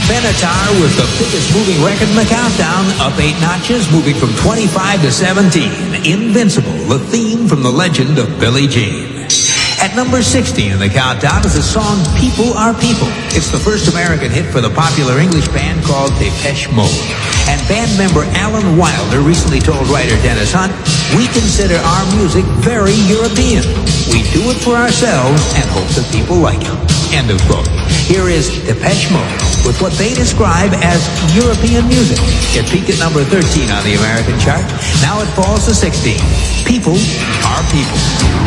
Benatar was the biggest moving record in the countdown, up 8 notches, moving from 25 to 17. Invincible, the theme from the legend of Billie Jean. At number 16 in the countdown is the song People Are People. It's the first American hit for the popular English band called Depeche Mode. And band member Alan Wilder recently told writer Dennis Hunt, "We consider our music very European. We do it for ourselves and hope that people like it." End of quote. Here is Depeche Mode with what they describe as European music. It peaked at number 13 on the American chart. Now it falls to 16. People Are People.